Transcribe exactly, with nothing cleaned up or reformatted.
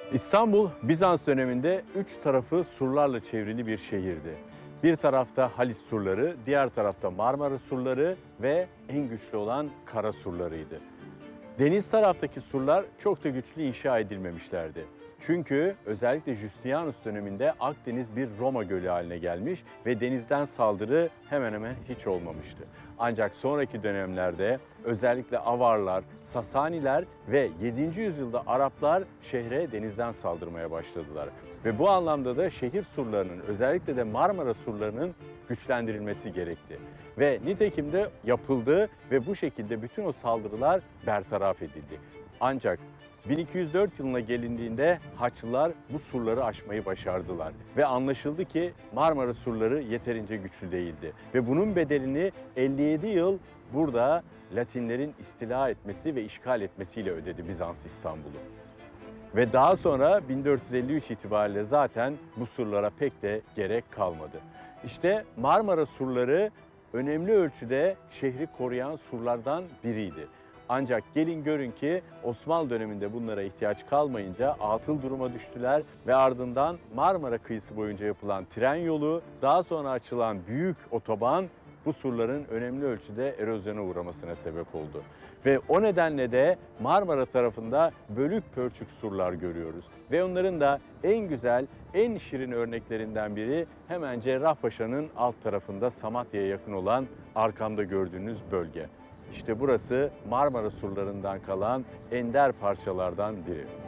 İstanbul, Bizans döneminde üç tarafı surlarla çevrili bir şehirdi. Bir tarafta Halis surları, diğer tarafta Marmara surları ve en güçlü olan Kara surlarıydı. Deniz taraftaki surlar çok da güçlü inşa edilmemişlerdi. Çünkü özellikle Justinianus döneminde Akdeniz bir Roma gölü haline gelmiş ve denizden saldırı hemen hemen hiç olmamıştı. Ancak sonraki dönemlerde özellikle Avarlar, Sasaniler ve yedinci yüzyılda Araplar şehre denizden saldırmaya başladılar. Ve bu anlamda da şehir surlarının, özellikle de Marmara surlarının güçlendirilmesi gerekti. Ve nitekim de yapıldı ve bu şekilde bütün o saldırılar bertaraf edildi. Ancak bin iki yüz dört yılına gelindiğinde Haçlılar bu surları aşmayı başardılar. Ve anlaşıldı ki Marmara surları yeterince güçlü değildi. Ve bunun bedelini elli yedi yıl burada Latinlerin istila etmesi ve işgal etmesiyle ödedi Bizans İstanbul'u. Ve daha sonra bin dört yüz elli üç itibariyle zaten bu surlara pek de gerek kalmadı. İşte Marmara surları önemli ölçüde şehri koruyan surlardan biriydi. Ancak gelin görün ki Osmanlı döneminde bunlara ihtiyaç kalmayınca atıl duruma düştüler ve ardından Marmara kıyısı boyunca yapılan tren yolu, daha sonra açılan büyük otoban bu surların önemli ölçüde erozyona uğramasına sebep oldu. Ve o nedenle de Marmara tarafında bölük pörçük surlar görüyoruz. Ve onların da en güzel, en şirin örneklerinden biri hemen Cerrahpaşa'nın alt tarafında Samatya'ya yakın olan arkamda gördüğünüz bölge. İşte burası Marmara surlarından kalan ender parçalardan biri.